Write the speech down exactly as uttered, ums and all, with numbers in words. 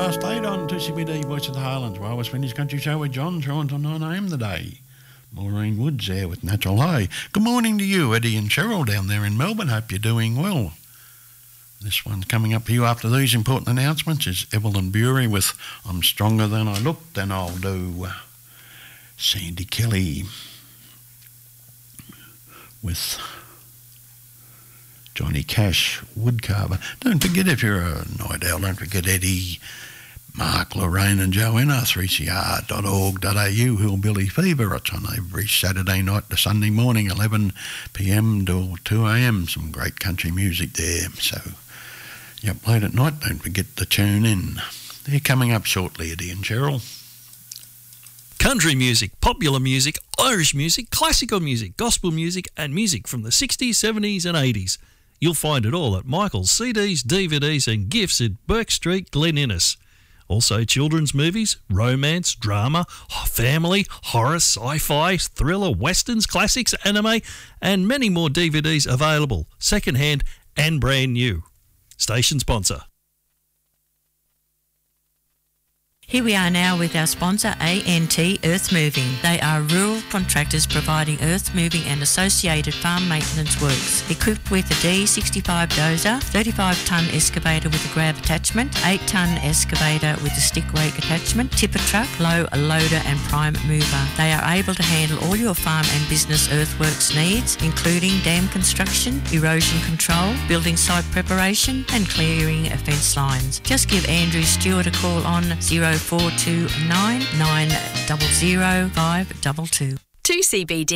past eight on two C B D Voice of the Highlands. Well, West Windies Country Show with John through until nine a m today. Maureen Woods there with Natural High. Good morning to you, Eddie and Cheryl down there in Melbourne. Hope you're doing well. This one coming up for you after these important announcements is Evelyn Bury with I'm Stronger Than I Looked, and I'll do Sandy Kelly with Johnny Cash, Woodcarver. Don't forget, if you're a night owl, don't forget Eddie, Mark, Lorraine and Joanna, three c r dot org dot a u, Hillbilly Fever. It's on every Saturday night to Sunday morning, eleven p m till two a m. Some great country music there. So, yep, late at night, don't forget to tune in. They're coming up shortly, Eddie and Cheryl. Country music, popular music, Irish music, classical music, gospel music and music from the sixties, seventies and eighties. You'll find it all at Michael's C Ds, D V Ds and gifts at Burke Street, Glen Innes. Also children's movies, romance, drama, family, horror, sci-fi, thriller, westerns, classics, anime and many more D V Ds available, second-hand and brand new. Station sponsor. Here we are now with our sponsor, A N T Earth Moving. They are rural contractors providing earth moving and associated farm maintenance works. Equipped with a D sixty-five dozer, thirty-five tonne excavator with a grab attachment, eight tonne excavator with a stick rake attachment, tipper truck, low loader and prime mover. They are able to handle all your farm and business earthworks needs, including dam construction, erosion control, building site preparation and clearing fence lines. Just give Andrew Stewart a call on zero four two nine nine zero zero five two two. two C B D